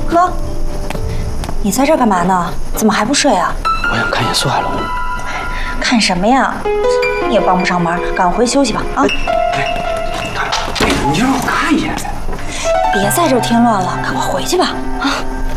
呵，你在这儿干嘛呢？怎么还不睡啊？ 我想看一眼苏海龙。 看什么呀？你也帮不上忙，赶回休息吧啊！ 你就让我看一眼呗。 别在这儿添乱了，赶快回去吧啊！